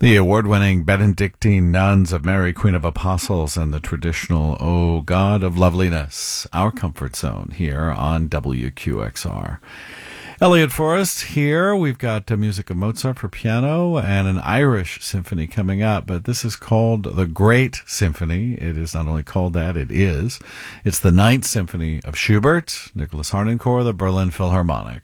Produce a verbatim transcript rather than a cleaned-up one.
The award-winning Benedictine Nuns of Mary, Queen of Apostles, and the traditional O God of Loveliness, our comfort zone here on W Q X R. Elliot Forrest here. We've got uh, music of Mozart for piano and an Irish symphony coming up, but this is called the Great Symphony. It is not only called that, it is. It's the Ninth Symphony of Schubert, Nicholas Harnoncourt, the Berlin Philharmonic.